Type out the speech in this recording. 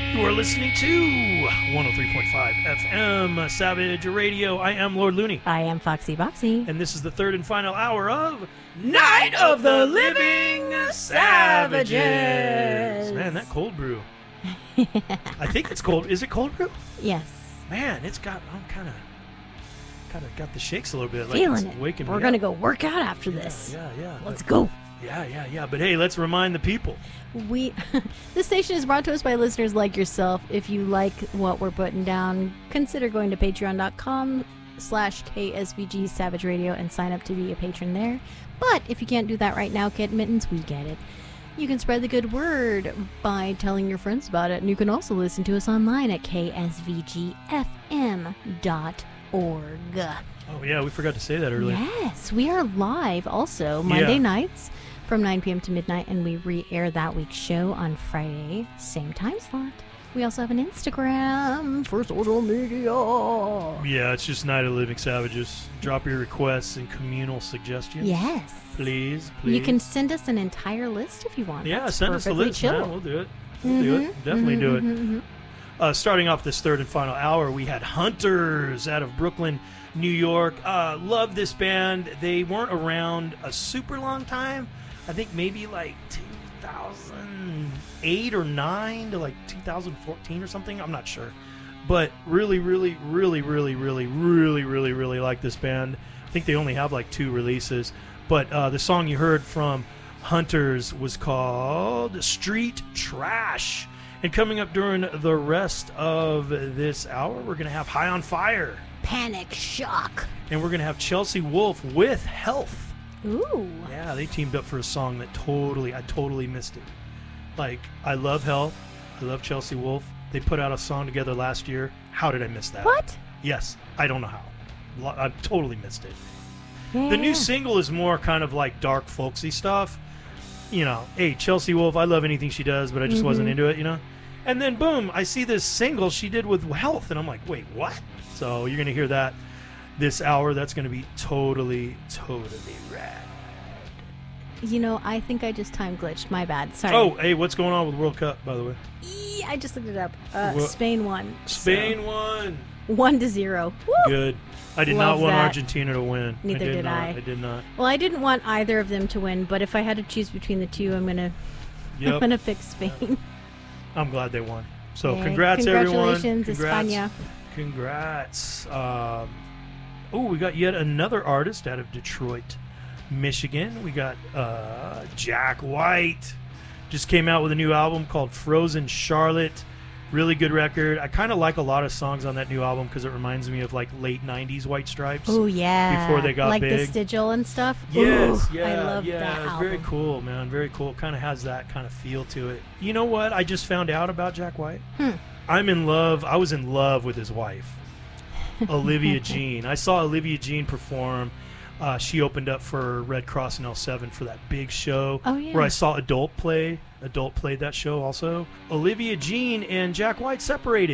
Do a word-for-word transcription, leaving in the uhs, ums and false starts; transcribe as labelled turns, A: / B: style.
A: You are listening to one oh three point five F M Savage Radio. I am Lord Looney.
B: I am Foxy Boxy.
A: And this is the third and final hour of Night of the Living Savages. Man, that cold brew. I think it's cold. Is it cold brew?
B: Yes.
A: Man, it's got, I'm kind of, kind of got the shakes a little bit.
B: Feeling
A: like it's
B: it.
A: Waking
B: We're
A: me
B: going to
A: up.
B: go work out after
A: Yeah,
B: this.
A: Yeah, yeah.
B: Let's
A: but,
B: go.
A: Yeah, yeah, yeah. But hey, let's remind the people.
B: We, this station is brought to us by listeners like yourself. If you like what we're putting down, consider going to patreon.com slash KSVG Savage Radio and sign up to be a patron there. But if you can't do that right now, Kit Mittens, we get it. You can spread the good word by telling your friends about it. And you can also listen to us online at K S V G F M dot org.
A: Oh, yeah, we forgot to say that earlier.
B: Yes, we are live also Monday
A: Yeah.
B: nights from nine p.m. to midnight, and we re-air that week's show on Friday, same time slot. We also have an Instagram for social media.
A: Yeah, it's just Night of the Living Savages. Drop your requests and communal suggestions.
B: Yes.
A: Please, please.
B: You can send us an entire list if you want.
A: Yeah,
B: That's
A: send us a
B: perfectly
A: list,
B: chill.
A: man. We'll do it. We'll do it. Definitely do it.
B: Mhm.
A: Uh, starting off this third and final hour, we had Hunters out of Brooklyn, New York. Uh, love this band. They weren't around a super long time. I think maybe like two thousand eight or nine to like two thousand fourteen or something. I'm not sure. But really, really, really, really, really, really, really, really like this band. I think they only have like two releases. But uh, the song you heard from Hunters was called Street Trash. And coming up during the rest of this hour, we're going to have High on Fire.
B: Panic Shock.
A: And we're going to have Chelsea Wolfe with Health.
B: Ooh.
A: Yeah, they teamed up for a song that totally, I totally missed it. Like, I love Health. I love Chelsea Wolfe. They put out a song together last year. How did I miss that?
B: What?
A: Yes, I don't know how. Lo- I totally missed it.
B: Yeah.
A: The new single is more kind of like dark, folksy stuff. You know, hey, Chelsea Wolfe, I love anything she does, but I just
B: Mhm.
A: wasn't into it, you know? And then, boom, I see this single she did with Health, and I'm like, wait, what? So you're going to hear that this hour. That's going to be totally, totally rad.
B: You know, I think I just time glitched. My bad. Sorry.
A: Oh, hey, what's going on with World Cup, by the way?
B: Yeah, I just looked it up. Uh,
A: Wha-
B: Spain won.
A: Spain won.
B: So, one to zero. Woo!
A: Good. I did
B: Love
A: not want
B: that.
A: Argentina to win.
B: Neither
A: I did,
B: did
A: not.
B: I.
A: I did not.
B: Well, I didn't want either of them to win, but if I had to choose between the two, I'm gonna I'm
A: Yep.
B: gonna pick Spain.
A: I'm glad they won. So
B: Yay.
A: congrats, everyone.
B: Congratulations,
A: Congrats.
B: España.
A: Congrats. Um, oh, we got yet another artist out of Detroit, Michigan. We got uh, Jack White. Just came out with a new album called Frozen Charlotte. Really good record. I kind of like a lot of songs on that new album because it reminds me of like late nineties White Stripes.
B: Oh yeah,
A: Before they got
B: like
A: big.
B: the Sigil and stuff.
A: Yes,
B: Ooh,
A: yeah,
B: I love
A: yeah.
B: that
A: It's
B: album.
A: very cool, man. Very cool. Kind of has that kind of feel to it. You know what? I just found out about Jack White.
B: Hmm.
A: I'm in love. I was in love with his wife, Olivia Jean. I saw Olivia Jean perform. Uh, she opened up for Red Cross and L seven for that big show
B: Oh, yeah.
A: where I saw Adult play. Adult played that show also. Olivia Jean and Jack White separated.